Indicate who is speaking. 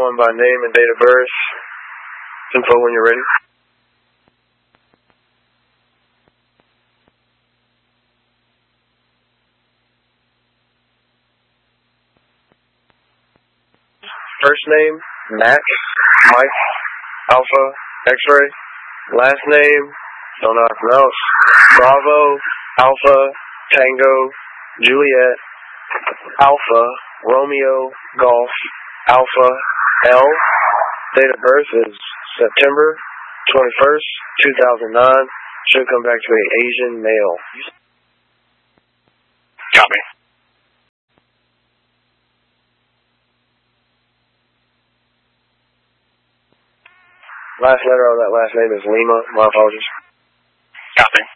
Speaker 1: going by name and date of birth. Info when you're ready. First name, Mac, Mike, Alpha, X-Ray. Last name, don't know how to pronounce. Bravo, Alpha, Tango, Juliet, Alpha, Romeo, Golf, Alpha, L. Date of birth is September 21st, 2009. Should come back to an Asian male.
Speaker 2: Copy.
Speaker 1: Last letter of that last name is Lima. My apologies.
Speaker 2: Copy.